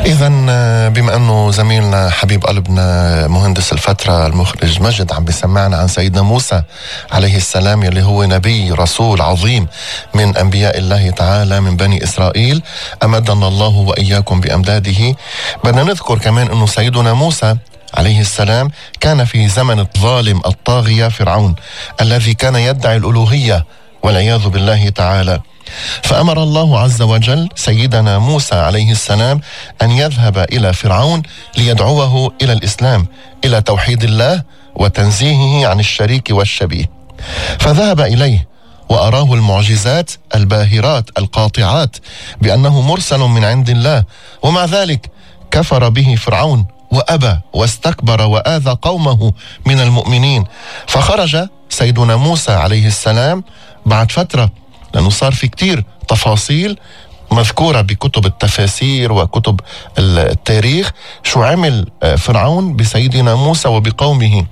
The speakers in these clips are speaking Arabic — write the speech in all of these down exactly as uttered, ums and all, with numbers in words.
إذا بما أنه زميلنا حبيب قلبنا مهندس الفترة المخرج مجد عم بيسمعنا عن سيدنا موسى عليه السلام يلي هو نبي رسول عظيم من أنبياء الله تعالى من بني إسرائيل، أمدنا الله وإياكم بأمداده. بدنا نذكر كمان أنه سيدنا موسى عليه السلام كان في زمن الظالم الطاغية فرعون الذي كان يدعي الألوهية والعياذ بالله تعالى. فأمر الله عز وجل سيدنا موسى عليه السلام أن يذهب إلى فرعون ليدعوه إلى الإسلام، إلى توحيد الله وتنزيهه عن الشريك والشبيه. فذهب إليه وأراه المعجزات الباهرات القاطعات بأنه مرسل من عند الله، ومع ذلك كفر به فرعون وأبى واستكبر وآذى قومه من المؤمنين. فخرج سيدنا موسى عليه السلام بعد فترة، لأنه صار في كتير تفاصيل مذكورة بكتب التفاسير وكتب التاريخ شو عمل فرعون بسيدنا موسى وبقومه.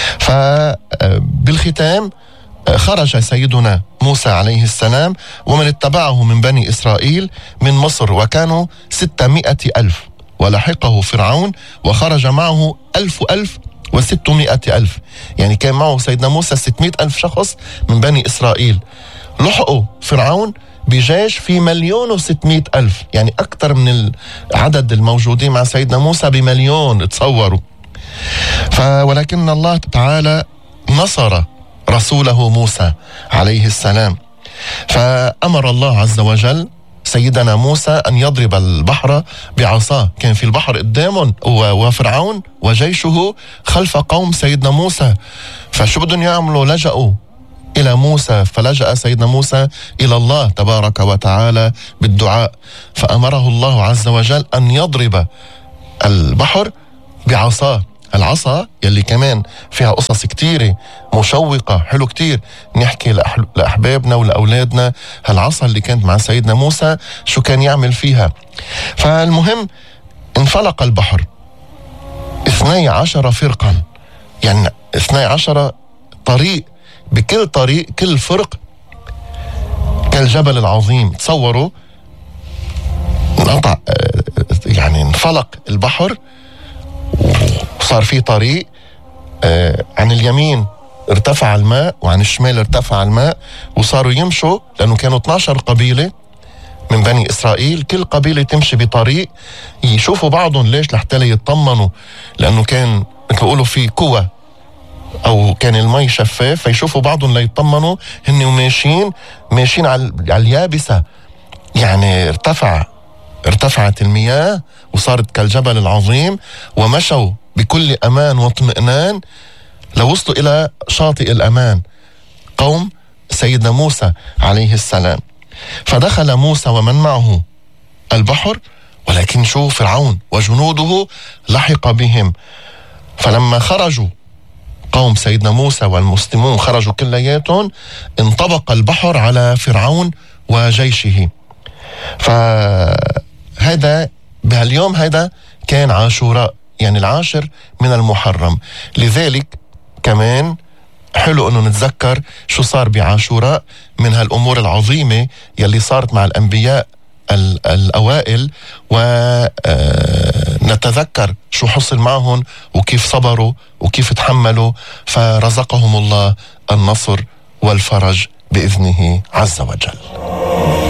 فبالختام خرج سيدنا موسى عليه السلام ومن اتبعه من بني إسرائيل من مصر، وكانوا ستمائة ألف، ولحقه فرعون وخرج معه ألف ألف وستمائة ألف، يعني كان معه سيدنا موسى ستمائة ألف شخص من بني إسرائيل. لحقوا فرعون بجيش في مليون وستمائة ألف، يعني أكثر من العدد الموجودين مع سيدنا موسى بمليون، تصوروا. ولكن الله تعالى نصر رسوله موسى عليه السلام، فأمر الله عز وجل سيدنا موسى أن يضرب البحر بعصاه. كان في البحر قدامهم وفرعون وجيشه خلف قوم سيدنا موسى، فشو بدهم يعملوا؟ لجأوا إلى موسى، فلجأ سيدنا موسى إلى الله تبارك وتعالى بالدعاء، فأمره الله عز وجل أن يضرب البحر بعصاه. العصا يلي كمان فيها قصص كتيرة مشوقة، حلو كتير نحكي لأحبابنا ولأولادنا هالعصا اللي كانت مع سيدنا موسى شو كان يعمل فيها. فالمهم انفلق البحر اثني عشر فرقا، يعني اثني عشر طريق، بكل طريق كل فرق كالجبل العظيم. تصوروا انقطع، يعني انفلق البحر وصار في طريق، عن اليمين ارتفع الماء وعن الشمال ارتفع الماء، وصاروا يمشوا لأنه كانوا اثني عشر قبيلة من بني إسرائيل، كل قبيلة تمشي بطريق، يشوفوا بعضهم. ليش؟ لحتى يطمنوا، لأنه كان مثل يقولوا في قوة أو كان المي شفاف، فيشوفوا بعضهم ليطمنوا هن وماشيين ماشيين على اليابسة، يعني ارتفع ارتفعت المياه وصارت كالجبل العظيم، ومشوا بكل أمان واطمئنان لوصلوا إلى شاطئ الأمان قوم سيدنا موسى عليه السلام. فدخل موسى ومن معه البحر، ولكن شو فرعون وجنوده لحق بهم. فلما خرجوا قوم سيدنا موسى والمسلمون خرجوا كلياتهم، انطبق البحر على فرعون وجيشه. فهذا بهاليوم هذا كان عاشوراء، يعني العاشر من المحرم. لذلك كمان حلو انه نتذكر شو صار بعاشوراء من هالامور العظيمة يلي صارت مع الانبياء الأوائل، ونتذكر شو حصل معهم وكيف صبروا وكيف تحملوا، فرزقهم الله النصر والفرج بإذنه عز وجل.